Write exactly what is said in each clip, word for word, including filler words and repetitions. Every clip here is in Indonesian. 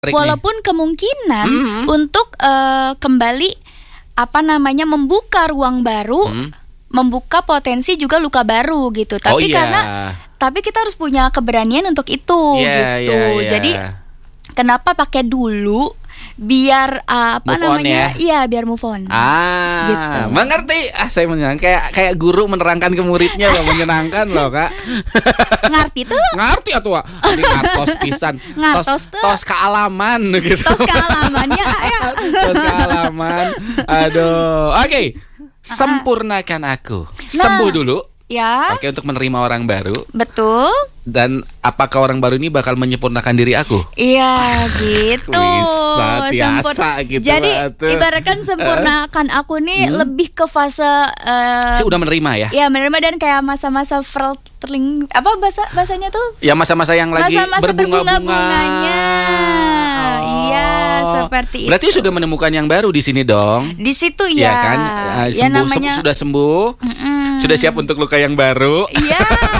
Walaupun kemungkinan Mm-hmm. untuk uh, kembali apa namanya membuka ruang baru, Mm. membuka potensi juga luka baru gitu. Tapi Oh, iya. karena tapi kita harus punya keberanian untuk itu Iya, gitu. iya, iya. Jadi kenapa pakai dulu biar uh, apa Move on namanya? ya? Iya, biar move on. Ah, Gitu. mengerti. Ah, saya menyenangkan. Kayak kayak guru menerangkan ke muridnya loh, menyenangkan loh, Kak. Ngerti tuh? Ngerti atuh. Ini ngartos pisan. Ngartos tuh. Tos kealaman gitu. Tos kealamannya ya. Tos kealaman. Aduh. Oke. Sempurnakan aku. Sembuh dulu. Ya, Oke, untuk menerima orang baru. betul. Dan apakah orang baru ini bakal menyempurnakan diri aku? Iya gitu. Bisa, biasa Sempur- gitu Jadi lah tuh. ibaratkan sempurnakan aku nih Hmm. lebih ke fase uh, Saya udah menerima ya. ya menerima dan kayak masa-masa flirting apa bahasa bahasanya tuh? Ya masa-masa yang lagi Masa-masa berbunga-bunga. berbunga-bunganya. Iya, seperti Berarti itu. sudah menemukan yang baru di sini dong. Di situ Ya ya. kan? Ah, Ya sembuh, namanya. sem- sudah sembuh. Mm-mm. Sudah siap untuk luka yang baru. Iya.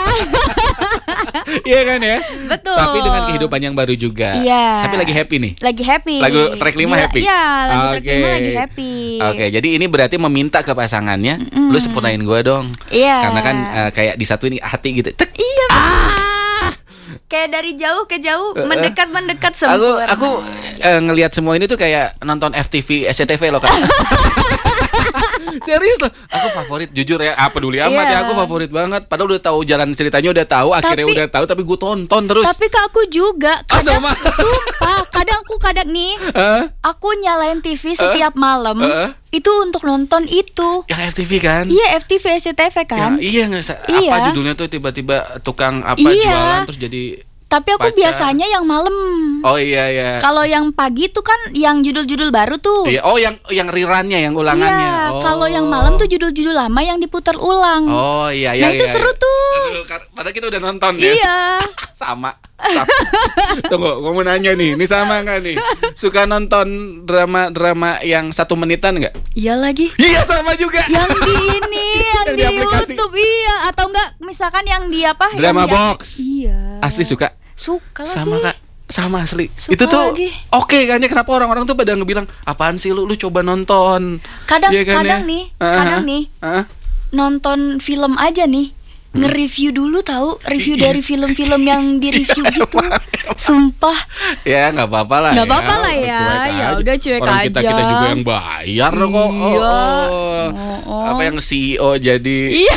Iya kan ya? Betul. Tapi dengan kehidupan yang baru juga. Iya. Tapi lagi happy nih. Lagi happy. Lagu track lima Dia- happy? Iya, lagu track Oke. lima lagi happy. Oke, jadi ini berarti meminta ke pasangannya, lu sempurnain gue dong. Iya. Karena kan eh, kayak disatuin hati gitu. Cek. Iya. Ah. Kayak dari jauh ke jauh, mendekat mendekat Aku sempurna. aku eh, ngelihat semua ini tuh kayak nonton F T V, S C T V loh kan. Serius loh, aku favorit jujur ya. Apa peduli amat Iya. ya, aku favorit banget. Padahal udah tahu jalan ceritanya, udah tahu, akhirnya Tapi- udah tahu, tapi gue tonton terus. Tapi ke aku juga Ah, kadang, sama. sumpah, kadang aku kadang nih, Hah? aku nyalain T V setiap malam Heeh. itu untuk nonton itu. Yang F T V kan? Iya F T V S C T V kan. Ya, iya nggak sa- Iya. apa judulnya tuh tiba-tiba tukang apa Iya. jualan terus jadi. Tapi aku pacar. biasanya yang malam. Oh iya ya. Kalau yang pagi tuh kan yang judul-judul baru tuh. Iya. Oh yang yang rerunnya, yang ulangannya. Iya, Oh. kalau yang malam tuh judul-judul lama yang diputar ulang. Oh iya iya. Nah, itu iya, seru iya. tuh. Seru, kar- Padahal kita udah nonton ya. Iya. Sama. Sama. Tunggu, gue mau nanya nih, ini sama nggak nih? Suka nonton drama-drama yang satu menitan nggak? Iya lagi. Iya sama juga. Yang di ini, yang, Yang di, di aplikasi. YouTube, iya. Atau enggak, misalkan yang di apa? Drama yang di- Box. Iya. Asli suka. Suka lagi. Sama kak. Sama asli. Suka itu tuh lagi. oke kan ya, kenapa orang-orang tuh pada ngebilang apaan sih lu lu coba nonton. Kadang, Iya kan kadang ya? nih, Ah, kadang ah, nih, ah. nonton film aja nih. Nge-review dulu tahu, review Iya. dari film-film yang di-review gitu. Sumpah. Ya nggak apa-apa lah. Nggak ya. apa-apa lah ya. Cuek Ya aja. udah, cuek Orang kita kita aja. juga yang bayar kok. Oh, Iya. oh. Oh, oh. Apa yang C E O jadi. Iya.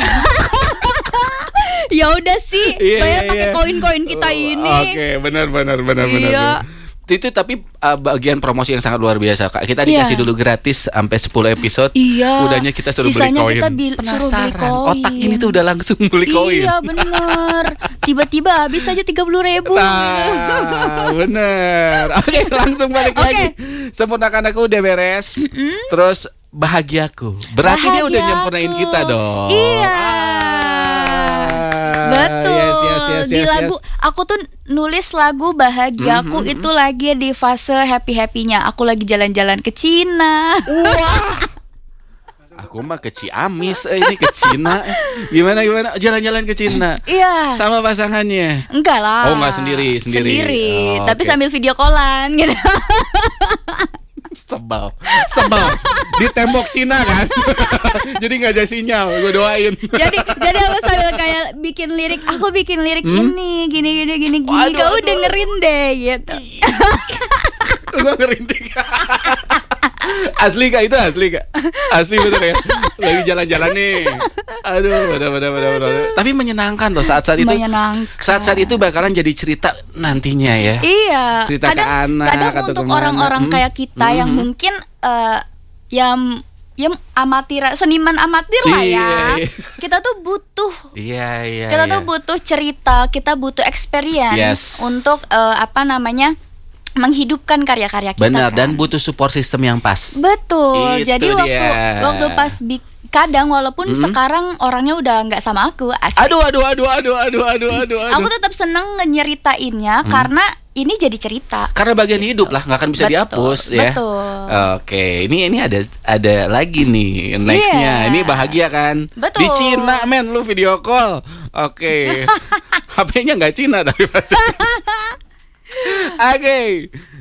Ya udah sih, Iya, bayar iya, pakai iya. koin-koin kita Oh, ini. Oke, benar benar benar benar. Iya. benar. Itu tapi uh, bagian promosi yang sangat luar biasa Kak. Kita Iya. dikasih dulu gratis sampai sepuluh episode. Iya. Udahnya kita suruh Sisanya beli koin. kita bil- suruh beli Penasaran. koin. Otak ini tuh udah langsung beli koin. Iya bener. Tiba-tiba habis aja tiga puluh ribu. Nah, bener. Oke, langsung balik Oke. lagi. Sempurnakan aku udah beres. Terus bahagiaku. Berarti dia udah Bahagiaku. nyempurnain kita dong. Iya. Ah, Betul. Yes, yes, yes, Di yes, lagu yes. aku tuh nulis lagu bahagiaku Mhm, itu lagi di fase happy-happynya. Aku lagi jalan-jalan ke Cina. Aku mah ke Ciamis, eh, ini ke Cina. Gimana gimana? Jalan-jalan ke Cina. Iya. Sama pasangannya. Enggak lah. Oh, enggak sendiri, sendiri. Sendiri, Oh, tapi oke. sambil video callan gitu. Sebel, sebel. Di tembok Cina kan. Jadi nggak ada sinyal. Gue doain. jadi jadi aku sambil kayak bikin lirik, aku bikin lirik Hmm? ini, gini gini gini gini. Waduh, Kau waduh. dengerin deh gitu. Gue ngerintik. Asli kak, itu asli kak. Asli betul ya. Lagi jalan-jalan nih. Aduh, bener bener bener bener. Tapi menyenangkan loh saat-saat itu. Menyenangkan. Saat-saat itu bakalan jadi cerita nantinya ya. Iya. Cerita ke kadang, anak kadang atau untuk kemana. orang-orang Hmm. kayak kita yang Hmm. mungkin eh, yang yang amatir, seniman amatir lah ya. Iya, iya. Kita tuh butuh Iya iya. kita iya. tuh butuh cerita, kita butuh experience Yes. untuk eh, apa namanya? menghidupkan karya-karya kita. Benar, kan. dan butuh support system yang pas. Betul. Itu Jadi waktu dia. waktu pas bi- kadang walaupun Hmm. sekarang orangnya udah nggak sama aku, asik. Aduh aduh aduh aduh aduh aduh aduh. aduh. Aku tetap seneng nyeritainnya karena ini jadi cerita. Karena bagian hidup lah, nggak akan bisa Betul, dihapus ya. betul. Oke, ini ini ada ada lagi nih nextnya. Iya. Ini bahagia kan? Betul. Di Cina men, lu video call. Oke, H P-nya nggak Cina tapi pasti. Oke,